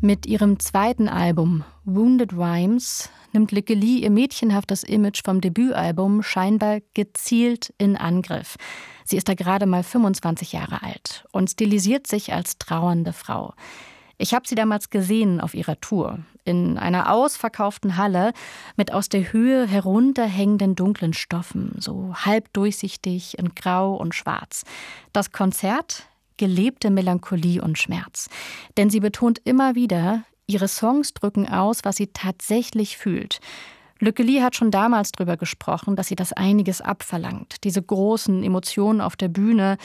Mit ihrem zweiten Album Wounded Rhymes nimmt Lykke Li ihr mädchenhaftes Image vom Debütalbum scheinbar gezielt in Angriff. Sie ist da gerade mal 25 Jahre alt und stilisiert sich als trauernde Frau. Ich habe sie damals gesehen auf ihrer Tour, in einer ausverkauften Halle mit aus der Höhe herunterhängenden dunklen Stoffen, so halb durchsichtig in Grau und Schwarz. Das Konzert? Gelebte Melancholie und Schmerz. Denn sie betont immer wieder, ihre Songs drücken aus, was sie tatsächlich fühlt. Lykke Li hat schon damals darüber gesprochen, dass sie das einiges abverlangt. Diese großen Emotionen auf der Bühne,